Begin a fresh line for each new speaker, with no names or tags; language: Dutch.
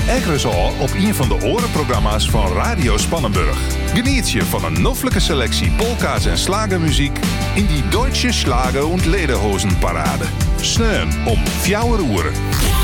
Egresal op een van de orenprogramma's van Radio Spannenburg. Geniet je van een noffelijke selectie polka's en slagermuziek in die Deutsche Schlager- und Lederhosenparade. Sneun om 4 uur.